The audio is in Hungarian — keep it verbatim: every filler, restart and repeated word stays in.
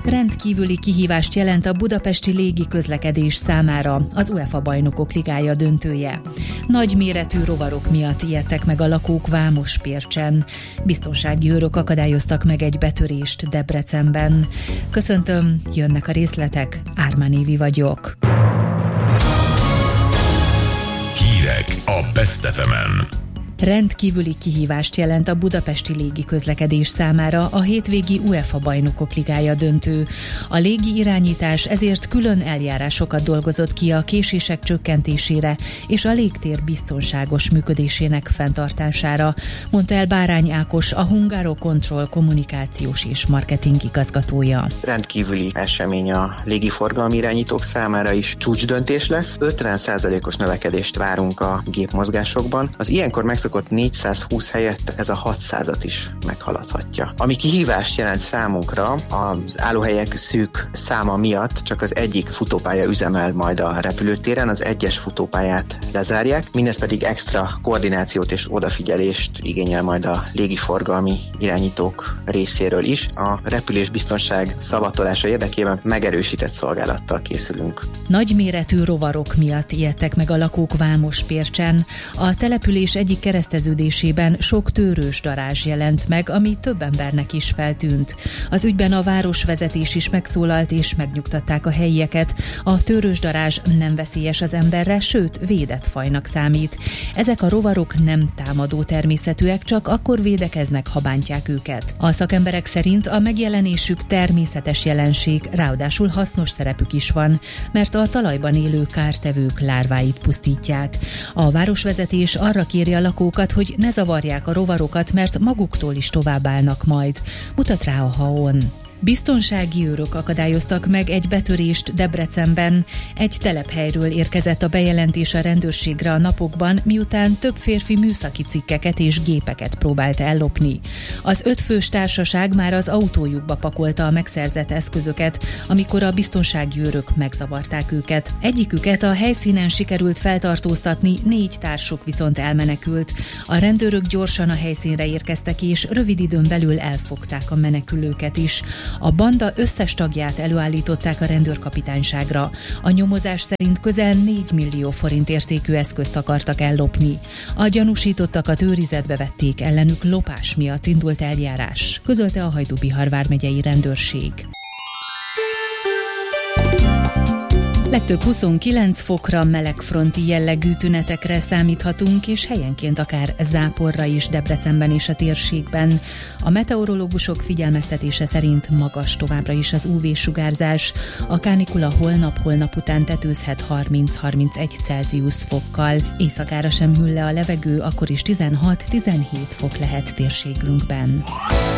Rendkívüli kihívást jelent a budapesti légiközlekedés számára az UEFA Bajnokok Ligája döntője. Nagyméretű rovarok miatt ijedtek meg a lakók Vámospércsen. Biztonsági őrök akadályoztak meg egy betörést Debrecenben. Köszöntöm, jönnek a részletek, Ármán Évi vagyok. Hírek a Best ef emen. Rendkívüli kihívást jelent a budapesti légiközlekedés számára a hétvégi UEFA Bajnokok Ligája döntő. A légi irányítás ezért külön eljárásokat dolgozott ki a késések csökkentésére és a légtér biztonságos működésének fenntartására, mondta el Bárány Ákos, a Hungarocontrol kommunikációs és marketing igazgatója. Rendkívüli esemény a légiforgalmi irányítók számára is, csúcsdöntés lesz. ötven százalékos növekedést várunk a gépmozgásokban. Az ilyenkor megszokott négyszázhúsz helyett ez a hatszázat is meghaladhatja. Ami kihívást jelent számunkra, az állóhelyek szűk száma miatt csak az egyik futópálya üzemel majd a repülőtéren, az egyes futópályát lezárják, mindez pedig extra koordinációt és odafigyelést igényel majd a légiforgalmi irányítók részéről is. A repülésbiztonság szavatolása érdekében megerősített szolgálattal készülünk. Nagyméretű rovarok miatt ijedtek meg a lakók Vámospércsen. A település egyik kereszteződésében sok tőrős darázs jelent meg, ami több embernek is feltűnt. Az ügyben a városvezetés is megszólalt és megnyugtatták a helyieket. A tőrős darázs nem veszélyes az emberre, sőt védett fajnak számít. Ezek a rovarok nem támadó természetűek, csak akkor védekeznek, ha bántják őket. A szakemberek szerint a megjelenésük természetes jelenség, ráadásul hasznos szerepük is van, mert a talajban élő kártevők lárváit pusztítják. A városvezetés arra kéri a lakókat, hogy ne zavarják a rovarokat, mert maguktól is továbbállnak majd, mutat rá a há-on. Biztonsági őrök akadályoztak meg egy betörést Debrecenben. Egy telephelyről érkezett a bejelentés a rendőrségre a napokban, miután több férfi műszaki cikkeket és gépeket próbált ellopni. Az ötfős társaság már az autójukba pakolta a megszerzett eszközöket, amikor a biztonsági őrök megzavarták őket. Egyiküket a helyszínen sikerült feltartóztatni, négy társuk viszont elmenekült. A rendőrök gyorsan a helyszínre érkeztek és rövid időn belül elfogták a menekülőket is. A banda összes tagját előállították a rendőrkapitányságra. A nyomozás szerint közel négy millió forint értékű eszközt akartak ellopni. A gyanúsítottakat őrizetbe vették, ellenük lopás miatt indult eljárás, közölte a Hajdú-Bihar vármegyei rendőrség. Legtöbb huszonkilenc fokra, melegfronti jellegű tünetekre számíthatunk, és helyenként akár záporra is Debrecenben és a térségben. A meteorológusok figyelmeztetése szerint magas továbbra is az ú vé-sugárzás. A kánikula holnap-holnap után tetőzhet harminc-harmincegy Celsius fokkal. Éjszakára sem hűl le a levegő, akkor is tizenhat-tizenhét fok lehet térségünkben.